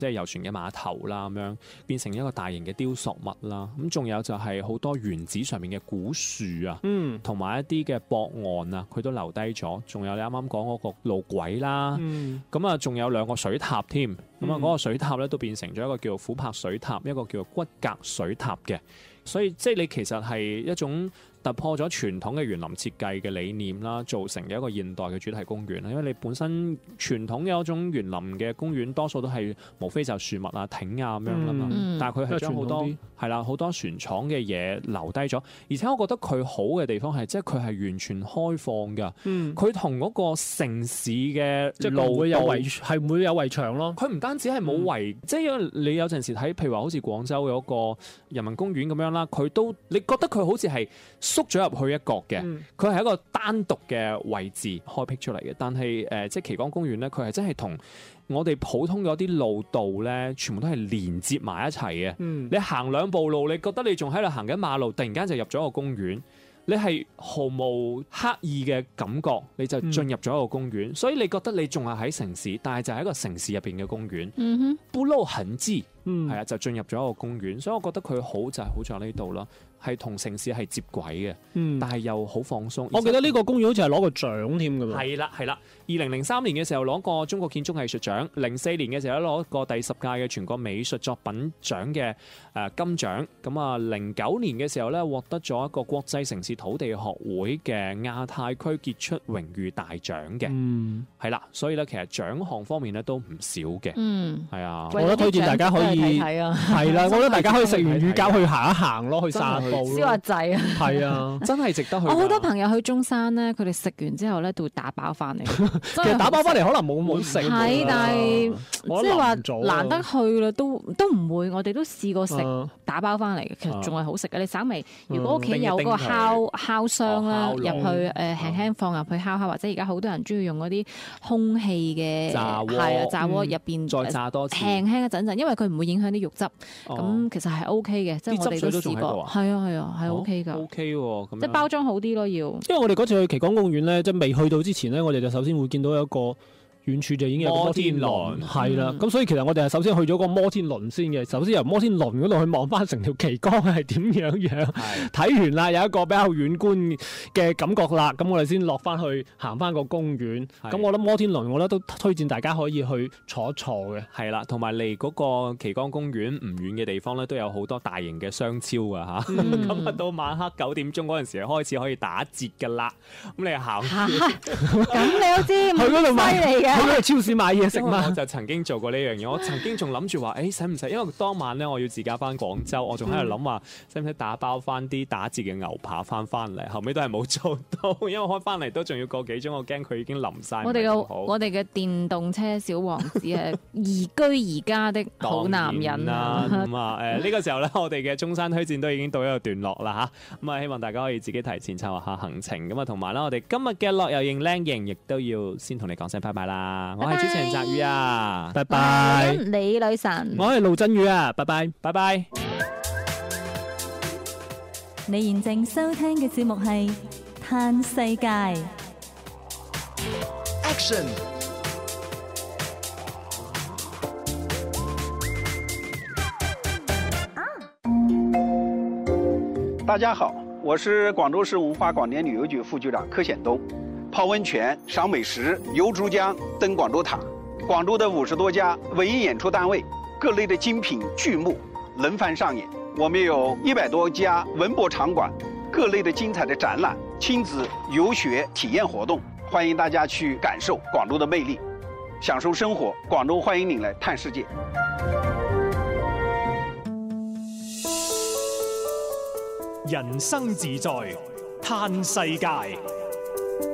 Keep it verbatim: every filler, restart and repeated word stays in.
即係遊船嘅碼頭啦，咁樣變成一個大型嘅雕塑物啦。咁仲有就係好多原址上面嘅古樹啊，嗯，同埋一啲嘅駁岸啊，佢都留低咗。仲有你啱啱講嗰個路軌啦，咁啊仲有兩個水塔添。咁啊嗰個水塔咧都變成咗一個叫做琥珀水塔，一個叫做骨骼水塔嘅。所以即係你其實係一種突破咗傳統嘅園林設計嘅理念啦，造成嘅一個現代嘅主題公園啦。因為你本身傳統嘅一種園林嘅公園，多數都係無非就樹木啊、亭啊咁樣啦嘛。嗯、但係佢係將好多係啦，好多船廠嘅嘢留低咗。而且我覺得佢好嘅地方係，即係佢係完全開放㗎。佢同嗰個城市嘅即係路會有圍係唔會有圍牆咯。佢唔單止係冇圍，嗯、即係因為你有陣時睇，譬如話好似廣州有一個人民公園咁樣啦，佢都你覺得佢好似係縮咗入去一角嘅，佢係、嗯、一個單獨嘅位置開闢出嚟嘅。但係誒、呃，即係奇江公園咧，佢係真係同我哋普通嗰啲路道咧，全部都係連接埋一齊嘅。嗯、你行兩步路，你覺得你仲喺度行緊馬路，突然間就入咗一個公園，你係毫無刻意嘅感覺，你就進入咗一個公園。嗯、所以你覺得你仲係喺城市，但係就係一個城市入邊嘅公園，嗯、哼不露痕跡。嗯，係啊，就進入咗一個公園，所以我覺得佢好就係好在呢度啦，係同城市係接軌嘅，嗯、但係又好放鬆。我記得呢個公園好似係攞個獎添㗎喎。係啦係啦，二零零三年嘅時候攞過中國建築藝術獎，零四年嘅時候攞過第十屆嘅全國美術作品獎嘅誒金獎，咁啊零九年嘅時候咧獲得咗一個國際城市土地學會嘅亞太區傑出榮譽大獎嘅，嗯，係啦，所以咧其實獎項方面咧都唔少嘅，嗯，係啊，我覺得推薦大家可以。係啊，係啦，我覺得大家可以食完乳鴿去行一行咯，去散步，燒下掣啊，係啊，真係值得去。我好多朋友去中山咧，佢哋食完之後咧都會打包翻嚟。其實打包翻嚟可能冇冇食，係，但係即係話難得去啦，都都唔會。我哋都試過食打包翻嚟嘅，其實仲係好食嘅。你稍微如果屋企有個烤烤箱啦，入去誒輕輕放入去烤烤，或者而家好多人中意用嗰啲空氣嘅炸鍋，係啊，炸鍋入邊再炸多次，輕輕一陣陣，因為佢唔會影響啲肉汁，咁、哦、其實係 O K 嘅，即係我哋都試過，係啊係啊係 O K 噶，O K 喎，即係包裝好啲咯要。因為我哋嗰次去奇江公園咧，即係未去到之前咧，我哋就首先會見到一個。遠處就已經有個摩天輪，係啦，咁所以其實我哋係首先去咗個摩天輪先嘅，首先由摩天輪嗰度去望翻成條奇江係點樣樣，睇完啦，有一個比較遠觀嘅感覺啦，咁我哋先落翻去行翻個公園。咁我諗摩天輪，我覺得都推薦大家可以去坐一坐嘅。係啦，同埋離嗰個奇江公園唔遠嘅地方咧，都有好多大型嘅商超噶嚇。咁啊，到晚黑九點鐘嗰陣時開始可以打折噶啦。咁你行，咁你都知去嗰度犀利嘅。去超市買嘢食嘛？我就曾經做過呢樣嘢，我曾經仲諗住話，誒使唔使？因為當晚咧我要自駕翻廣州，我仲喺度諗話，使唔使打包翻啲打折嘅牛扒翻翻嚟？後尾都係冇做到，因為開翻嚟都仲要個幾鐘，我驚佢已經淋晒。我哋嘅我哋嘅電動車小王子係宜居宜家的好男人啦。咁啊誒呢個時候咧，我哋嘅中山推薦都已經到一個段落啦嚇。咁啊希望大家可以自己提前策劃下行程。咁啊同埋啦，我哋今日嘅樂遊型靚型亦都要先同你講聲拜拜啦。我係主持人澤宇啊，拜拜。李女神，我係盧振宇啊，拜拜，拜拜。你現正收聽嘅節目係《嘆世界》。Action！ 大家好，我是廣州市文化廣電旅遊局副局長柯顯東。泡溫泉、賞美食、遊珠江、登廣州塔，廣州的五十多家文藝演出單位，各類的精品劇目輪番上演。我們有一百多家文博場館，各類的精彩的展覽、親子遊學體驗活動，歡迎大家去感受廣州的魅力，享受生活。廣州歡迎您來嘆世界。 人生自在嘆世界。